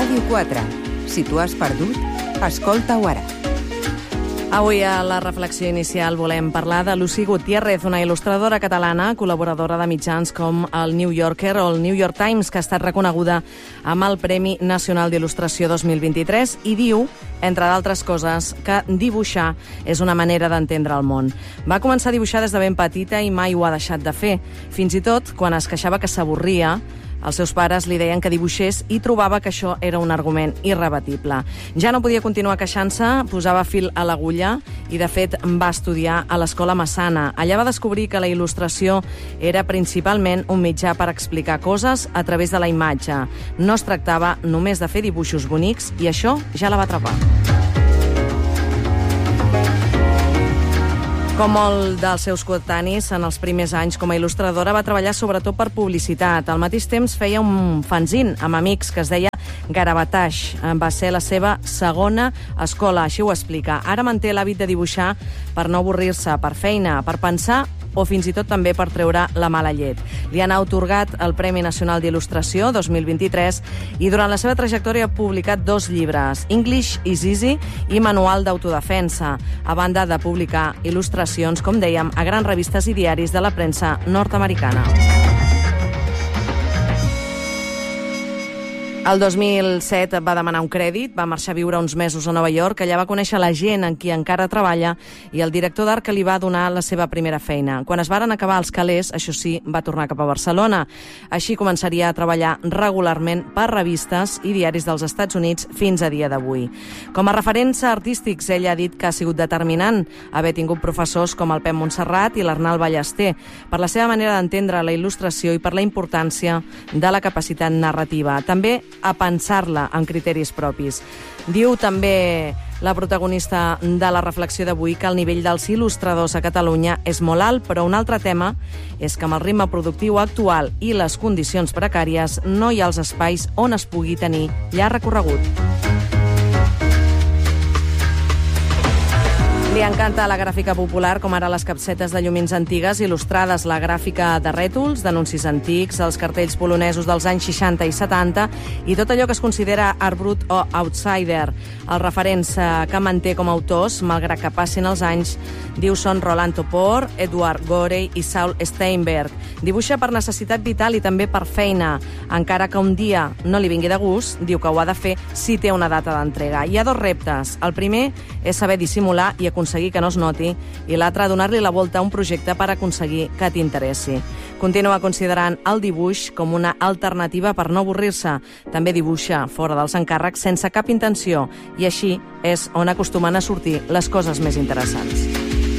Ràdio 4. Si tu has perdut, escolta-ho ara. Avui a la reflexió inicial volem parlar de Lucy Gutiérrez, una il·lustradora catalana, col·laboradora de mitjans com el New Yorker o el New York Times, que ha estat reconeguda amb el Premi Nacional d'Il·lustració 2023 i diu, entre d'altres coses, que dibuixar és una manera d'entendre el món. Va començar a dibuixar des de ben petita i mai ho ha deixat de fer. Fins i tot, quan es queixava que s'avorria, els seus pares li deien que dibuixés i trobava que això era un argument irrebatible. Ja no podia continuar queixant-se, posava fil a l'agulla i, de fet, va estudiar a l'Escola Massana. Allà va descobrir que la il·lustració era principalment un mitjà per explicar coses a través de la imatge. No es tractava només de fer dibuixos bonics i això ja la va atrapar. Com molt dels seus coetanis, en els primers anys com a il·lustradora va treballar sobretot per publicitat. Al mateix temps feia un fanzine amb amics que es deia Garabataix. Va ser la seva segona escola, així ho explica. Ara manté l'hàbit de dibuixar per no avorrir-se, per feina, per pensar o fins i tot també per treure la mala llet. Li han atorgat el Premi Nacional d'Il·lustració 2023 i durant la seva trajectòria ha publicat 2 llibres, English is Easy i Manual d'autodefensa, a banda de publicar il·lustracions, com dèiem, a grans revistes i diaris de la premsa nord-americana. El 2007 va demanar un crèdit, va marxar a viure uns mesos a Nova York, allà va conèixer la gent en qui encara treballa i el director d'art que li va donar la seva primera feina. Quan es varen acabar els calés, això sí, va tornar cap a Barcelona. Així començaria a treballar regularment per revistes i diaris dels Estats Units fins a dia d'avui. Com a referents artístics, ella ha dit que ha sigut determinant haver tingut professors com el Pep Montserrat i l'Arnal Ballester per la seva manera d'entendre la il·lustració i per la importància de la capacitat narrativa. També a pensar-la amb criteris propis. Diu també la protagonista de la reflexió d'avui que el nivell dels il·lustradors a Catalunya és molt alt, però un altre tema és que amb el ritme productiu actual i les condicions precàries no hi ha els espais on es pugui tenir llarg recorregut. Li encanta la gràfica popular, com ara les capsetes de llumins antigues il·lustrades, la gràfica de rètols, d'anuncis antics, els cartells polonesos dels anys 60 i 70 i tot allò que es considera art brut o outsider. Els referents que manté com a autors, malgrat que passin els anys, diu són Roland Topor, Edward Gorey i Saul Steinberg. Dibuixa per necessitat vital i també per feina. Encara que un dia no li vingui de gust, diu que ho ha de fer si té una data d'entrega. Hi ha 2 reptes. El primer és saber dissimular i aconseguir que no es noti, i l'altre, donar-li la volta a un projecte per aconseguir que t'interessi. Continua considerant el dibuix com una alternativa per no avorrir-se. També dibuixa fora dels encàrrecs sense cap intenció, i així és on acostumen a sortir les coses més interessants.